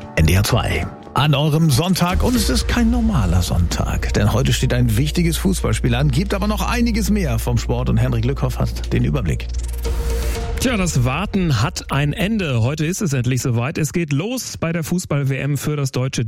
NDR 2. An eurem Sonntag, und es ist kein normaler Sonntag, denn heute steht ein wichtiges Fußballspiel an, gibt aber noch einiges mehr vom Sport und Henrik Lückhoff hat den Überblick. Tja, das Warten hat ein Ende. Heute ist es endlich soweit. Es geht los bei der Fußball-WM für das deutsche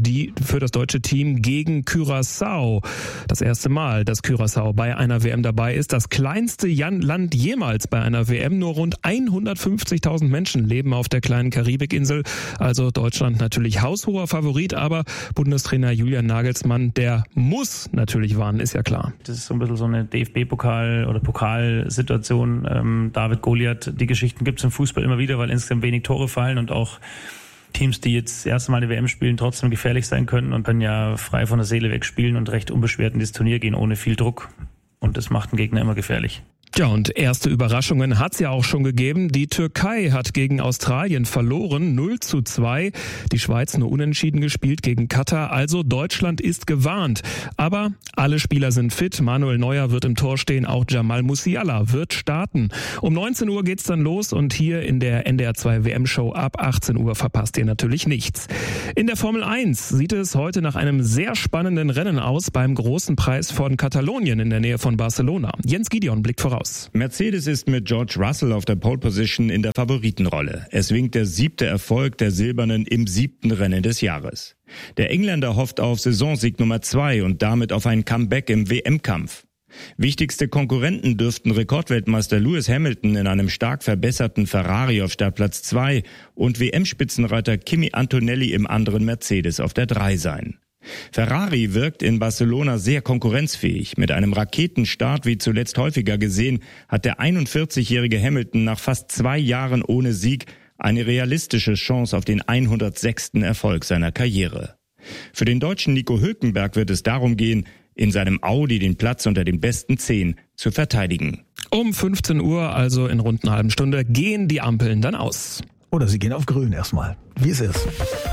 Team gegen Curaçao. Das erste Mal, dass Curaçao bei einer WM dabei ist. Das kleinste Land jemals bei einer WM. Nur rund 150.000 Menschen leben auf der kleinen Karibikinsel. Also Deutschland natürlich haushoher Favorit, aber Bundestrainer Julian Nagelsmann, der muss natürlich warnen, ist ja klar. Das ist so ein bisschen so eine DFB-Pokal- oder Pokalsituation. David Goliath, die Geschichten gibt es im Fußball immer wieder, weil insgesamt wenig Tore fallen und auch Teams, die jetzt das erste Mal die WM spielen, trotzdem gefährlich sein können und dann ja frei von der Seele weg spielen und recht unbeschwert in dieses Turnier gehen, ohne viel Druck. Und das macht einen Gegner immer gefährlich. Ja, und erste Überraschungen hat's ja auch schon gegeben. Die Türkei hat gegen Australien verloren, 0:2. Die Schweiz nur unentschieden gespielt gegen Katar. Also Deutschland ist gewarnt. Aber alle Spieler sind fit. Manuel Neuer wird im Tor stehen. Auch Jamal Musiala wird starten. Um 19 Uhr geht's dann los und hier in der NDR 2 WM-Show ab 18 Uhr verpasst ihr natürlich nichts. In der Formel 1 sieht es heute nach einem sehr spannenden Rennen aus beim großen Preis von Katalonien in der Nähe von Barcelona. Jens Gideon blickt voraus. Mercedes ist mit George Russell auf der Pole Position in der Favoritenrolle. Es winkt der 7. Erfolg der Silbernen im 7. Rennen des Jahres. Der Engländer hofft auf Saisonsieg Nummer 2 und damit auf ein Comeback im WM-Kampf. Wichtigste Konkurrenten dürften Rekordweltmeister Lewis Hamilton in einem stark verbesserten Ferrari auf Startplatz 2 und WM-Spitzenreiter Kimi Antonelli im anderen Mercedes auf der 3 sein. Ferrari wirkt in Barcelona sehr konkurrenzfähig. Mit einem Raketenstart, wie zuletzt häufiger gesehen, hat der 41-jährige Hamilton nach fast 2 Jahren ohne Sieg eine realistische Chance auf den 106. Erfolg seiner Karriere. Für den Deutschen Nico Hülkenberg wird es darum gehen, in seinem Audi den Platz unter den besten 10 zu verteidigen. Um 15 Uhr, also in rund einer halben Stunde, gehen die Ampeln dann aus. Oder sie gehen auf grün erstmal, wie es ist.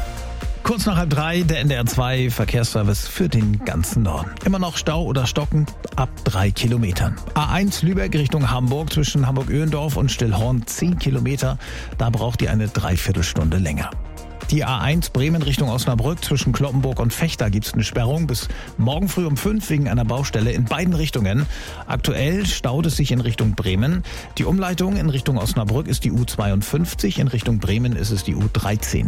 Kurz nach 2:30 der NDR 2 Verkehrsservice für den ganzen Norden. Immer noch Stau oder Stocken ab 3 Kilometern. A1 Lübeck Richtung Hamburg zwischen Hamburg-Öhendorf und Stillhorn 10 Kilometer. Da braucht ihr eine Dreiviertelstunde länger. Die A1 Bremen Richtung Osnabrück zwischen Cloppenburg und Vechta gibt's eine Sperrung bis morgen früh um 5 wegen einer Baustelle in beiden Richtungen. Aktuell staut es sich in Richtung Bremen. Die Umleitung in Richtung Osnabrück ist die U52, in Richtung Bremen ist es die U13.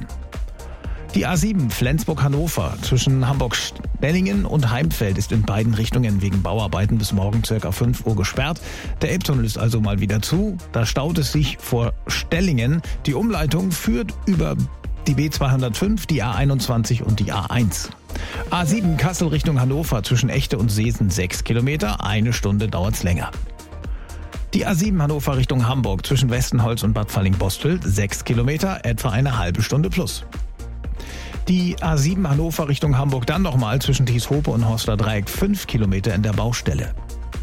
Die A7 Flensburg-Hannover zwischen Hamburg-Stellingen und Heimfeld ist in beiden Richtungen wegen Bauarbeiten bis morgen ca. 5 Uhr gesperrt. Der Elbtunnel ist also mal wieder zu. Da staut es sich vor Stellingen. Die Umleitung führt über die B205, die A21 und die A1. A7 Kassel Richtung Hannover zwischen Echte und Seesen 6 Kilometer. 1 Stunde dauert's länger. Die A7 Hannover Richtung Hamburg zwischen Westenholz und Bad Falling-Bostel 6 Kilometer, etwa eine halbe Stunde plus. Die A7 Hannover Richtung Hamburg dann nochmal zwischen Thieshope und Horster Dreieck 5 Kilometer in der Baustelle.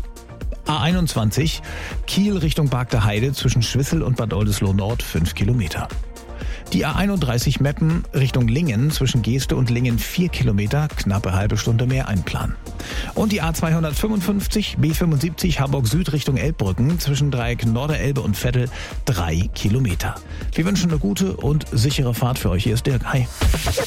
A21 Kiel Richtung Bargter Heide zwischen Schwissel und Bad Oldesloe Nord 5 Kilometer. Die A31 Meppen Richtung Lingen zwischen Geeste und Lingen 4 Kilometer, knappe halbe Stunde mehr einplanen. Und die A255 B75 Hamburg Süd Richtung Elbbrücken zwischen Dreieck Norderelbe und Vettel 3 Kilometer. Wir wünschen eine gute und sichere Fahrt für euch. Hier ist Dirk. Hi.